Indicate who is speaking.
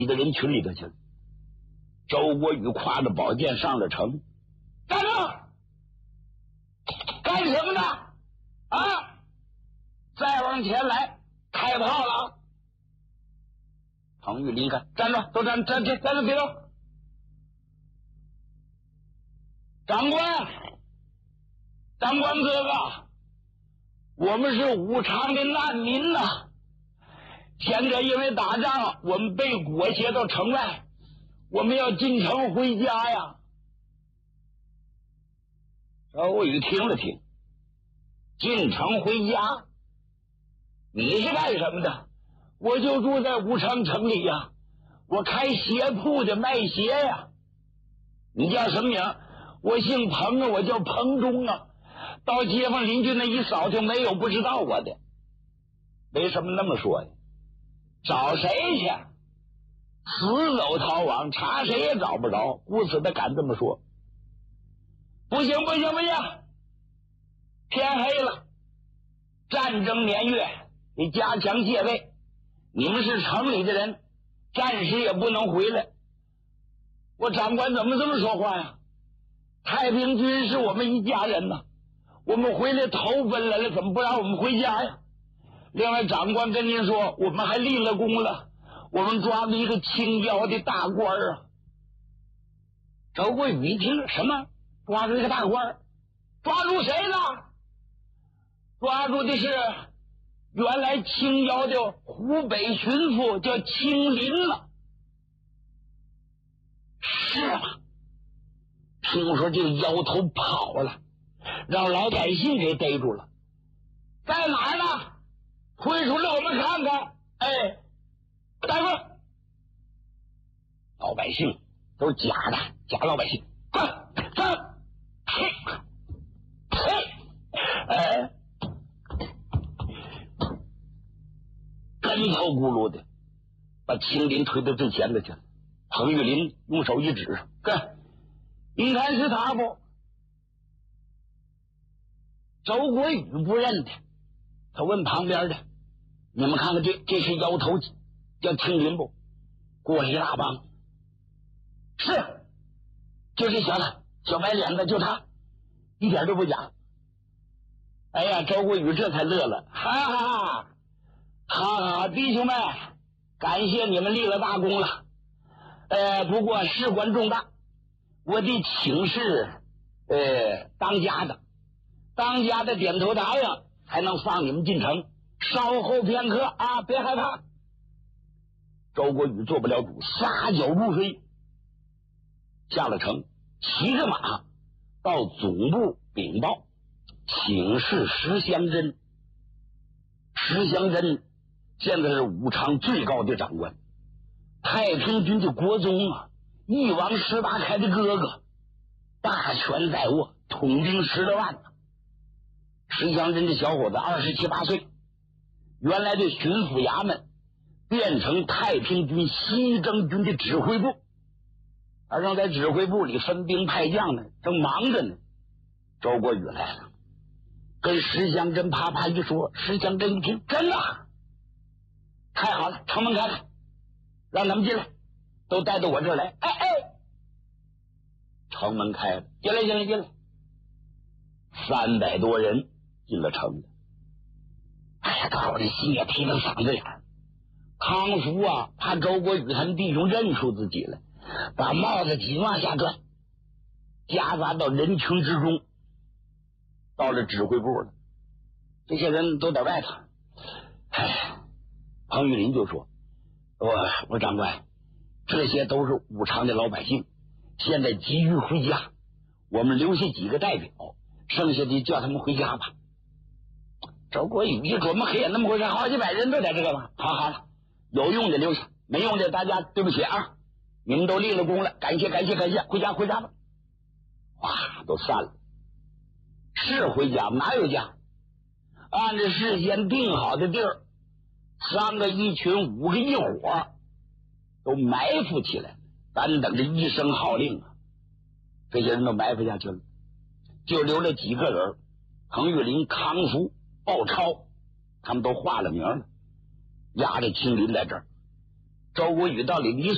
Speaker 1: 一个人群里头去了。周国宇挎着宝剑上了城，站住！干什么呢？啊！再往前来，开炮了！彭玉林看，站住，都站住，别动！长官哥哥，我们是武昌的难民呐，现在因为打仗，我们被裹挟到城外，我们要进城回家呀。周国宇听了听，进城回家，你是干什么的？我就住在武昌城里呀，我开鞋铺的，卖鞋呀。你叫什么名？我姓彭啊，我叫彭忠啊。到街坊邻居那一扫听，没有不知道我的。为什么那么说呀？找谁去？死走逃亡，查谁也找不着，故此他敢这么说。不行，天黑了，战争年月，得加强戒备。你们是城里的人，暂时也不能回来。我长官怎么这么说话呀？太平军是我们一家人呐，我们回来投奔来了，怎么不让我们回家呀？另外，长官跟您说，我们还立了功了，我们抓住一个清剿的大官啊！周国宇一听，什么？抓住一个大官？抓住谁了？抓住的是原来清剿的湖北巡抚，叫清林了。是吗？听说这个妖头跑了，让老百姓给逮住了。在哪儿呢？推出来我们看看。哎，大夫，老百姓都是假的，假老百姓，快上！哎，跟头咕噜的把清林推到最前头去了。彭玉林用手一指，看，你看是他不？周国宇不认得，他问旁边的，你们看看这是妖头叫清林不？过一大帮，是，就这小子，小白脸子，就他，一点都不假。哎呀，周国宇这才乐了，哈哈，弟兄们，感谢你们立了大功了。不过事关重大，我得请示当家的点头答应，才能放你们进城。稍后片刻啊，别害怕。周国宇做不了主，撒脚入飞，下了城，骑着马到总部禀报，请示石祥珍。石祥珍现在是武昌最高的长官，太平军的国宗啊，翼王石达开的哥哥，大权在握，统兵10多万呢。石祥珍这小伙子27、28岁，原来的巡抚衙门变成太平军西征军的指挥部，而正在指挥部里分兵派将呢，正忙着呢。周国宇来了，跟石祥珍啪啪一说，石祥珍一听，真的，太好了，城门开开，让他们进来，都带到我这儿来。哎，城门开了，进来，300多人进了城了。哎呀，搞得心也提到嗓子眼儿。康福啊，怕周国宇他们弟兄认出自己来，把帽子紧往下拽，夹杂到人群之中，到了指挥部了。这些人都在外头。彭玉林就说：我长官，这些都是武昌的老百姓，现在急于回家，我们留下几个代表，剩下的叫他们回家吧。周国宇一琢磨，嘿，那么回事，好几百人都在这个吗？好了，有用的留下，没用的大家对不起啊，你们都立了功了，感谢，回家吧。哇，都散了。是回家，哪有家？按照事先定好的地儿，3个一群，5个一伙，都埋伏起来，单等着一声号令啊！这些人都埋伏下去了，就留了几个人，彭玉林、康福、鲍超，他们都化了名了，押着清林在这儿。周国宇到底离